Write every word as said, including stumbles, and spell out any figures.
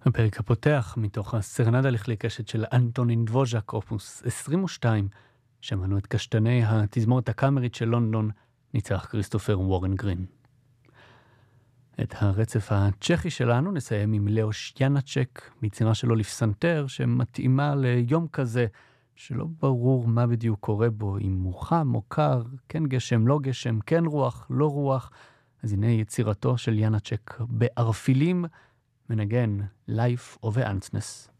הפרק הפותח מתוך הסרנדה לכלי קשת של אנטונין דבוז'ק, אופוס עשרים ושתיים, שמענו את קשתני התזמורת הקאמרית של לונדון, ניצח כריסטופר וורן גרין. את הרצף הצ'כי שלנו נסיים עם לאוש ינאצ'ק, ביצירה שלו לפסנתר, שמתאימה ליום כזה, שלא ברור מה בדיוק קורה בו, אם מוחם או קר, כן גשם, לא גשם, כן רוח, לא רוח. אז הנה יצירתו של ינאצ'ק בערפילים, מנגן Life of Ernstness.